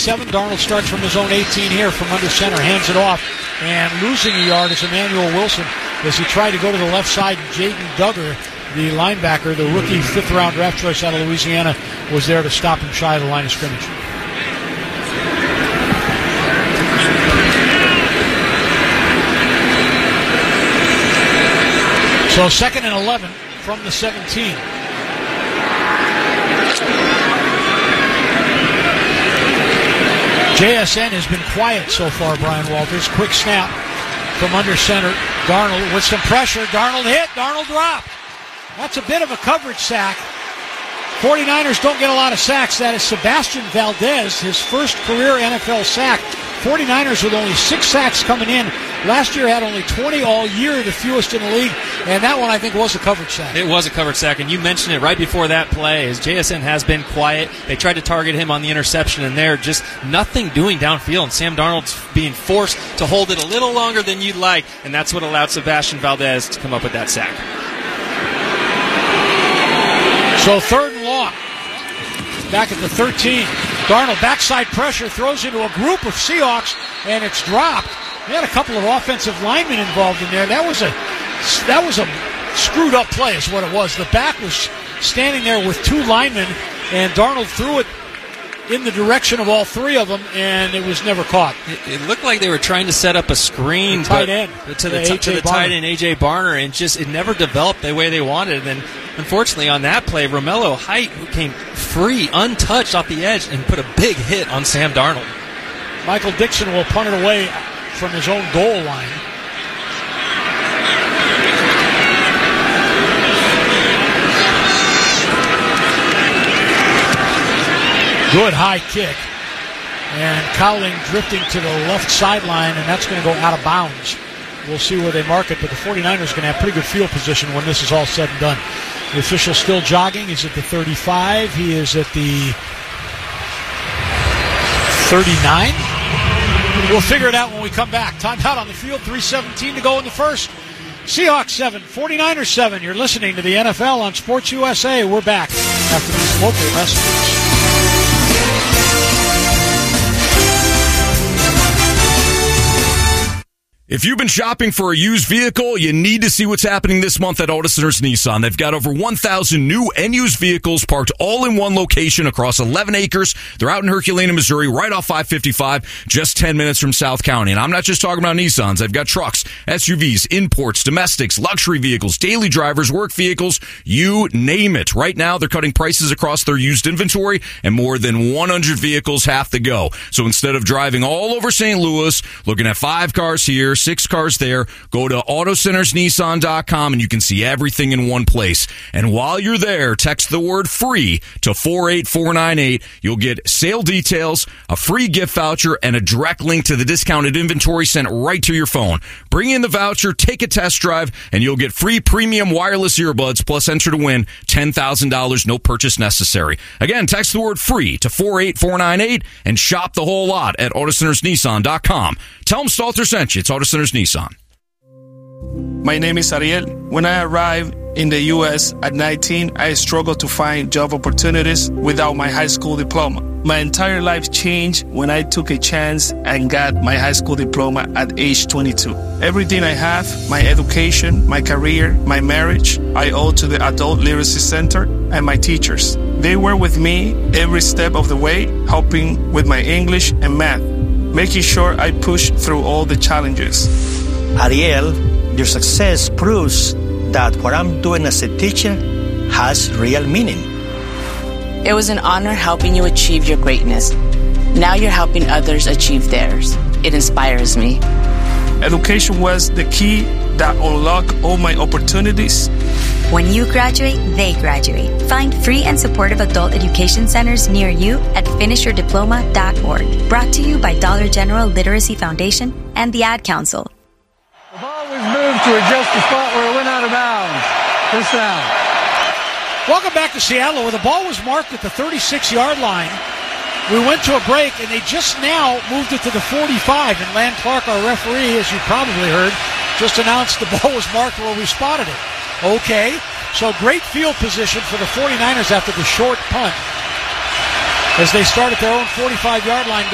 7. Darnold starts from his own 18 here from under center, hands it off, and losing a yard is Emmanuel Wilson as he tried to go to the left side. Jaden Duggar, the linebacker, the rookie 5th-round draft choice out of Louisiana, was there to stop him shy of the line of scrimmage. So 2nd and 11 from the 17. JSN has been quiet so far, Brian Walters. Quick snap from under center. Darnold with some pressure. Darnold hit. Darnold dropped. That's a bit of a coverage sack. 49ers don't get a lot of sacks. That is Sebastian Valdez, his first career NFL sack. 49ers with only 6 sacks coming in. Last year had only 20 all year, the fewest in the league, and that one I think was a coverage sack. It was a coverage sack, and you mentioned it right before that play, as JSN has been quiet. They tried to target him on the interception, and they're just nothing doing downfield, and Sam Darnold's being forced to hold it a little longer than you'd like, and that's what allowed Sebastian Valdez to come up with that sack. So 3rd and long, back at the 13. Darnold, backside pressure, throws into a group of Seahawks, and it's dropped. They had a couple of offensive linemen involved in there. That was a screwed up play is what it was. The back was standing there with 2 linemen, and Darnold threw it in the direction of all 3 of them, and it was never caught. It looked like they were trying to set up a screen to the tight end, A.J. Barner, and just it never developed the way they wanted. And unfortunately, on that play, Romello Height, who came free, untouched off the edge, and put a big hit on Sam Darnold. Michael Dixon will punt it away from his own goal line. Good high kick. And Cowling drifting to the left sideline, and that's going to go out of bounds. We'll see where they mark it, but the 49ers are going to have pretty good field position when this is all said and done. The official still jogging. He's at the 35. He is at the 39. We'll figure it out when we come back. Timeout on the field, 3:17 to go in the first. Seahawks 7, 49ers 7. You're listening to the NFL on Sports USA. We're back after these local messages. If you've been shopping for a used vehicle, you need to see what's happening this month at Auto Centers Nissan. They've got over 1,000 new and used vehicles parked all in one location across 11 acres. They're out in Herculaneum, Missouri, right off 555, just 10 minutes from South County. And I'm not just talking about Nissans. They've got trucks, SUVs, imports, domestics, luxury vehicles, daily drivers, work vehicles, you name it. Right now, they're cutting prices across their used inventory, and more than 100 vehicles have to go. So instead of driving all over St. Louis, looking at 5 cars here, 6 cars there, go to AutoCentersNissan.com and you can see everything in one place. And while you're there, text the word FREE to 48498. You'll get sale details, a free gift voucher, and a direct link to the discounted inventory sent right to your phone. Bring in the voucher, take a test drive, and you'll get free premium wireless earbuds, plus enter to win $10,000, no purchase necessary. Again, text the word FREE to 48498 and shop the whole lot at AutoCentersNissan.com. Tell them Stalter sent you. It's Auto Centers Nissan. My name is Ariel. When I arrived in the U.S. at 19, I struggled to find job opportunities without my high school diploma. My entire life changed when I took a chance and got my high school diploma at age 22. Everything I have, my education, my career, my marriage, I owe to the Adult Literacy Center and my teachers. They were with me every step of the way, helping with my English and math, making sure I pushed through all the challenges. Ariel, your success proves that what I'm doing as a teacher has real meaning. It was an honor helping you achieve your greatness. Now you're helping others achieve theirs. It inspires me. Education was the key that unlocked all my opportunities. When you graduate, they graduate. Find free and supportive adult education centers near you at finishyourdiploma.org. Brought to you by Dollar General Literacy Foundation and the Ad Council. The ball was moved to adjust the spot where it went out of bounds. First down. Welcome back to Seattle, where the ball was marked at the 36-yard line. We went to a break, and they just now moved it to the 45. And Lan Clark, our referee, as you probably heard, just announced the ball was marked where we spotted it. Okay, so great field position for the 49ers after the short punt as they start at their own 45-yard line.